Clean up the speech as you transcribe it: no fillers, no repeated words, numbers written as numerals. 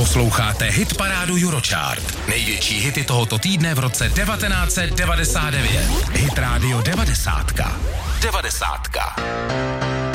Posloucháte hitparádu Eurochart. Největší hity tohoto týdne v roce 1999. Hit Radio 90. 90.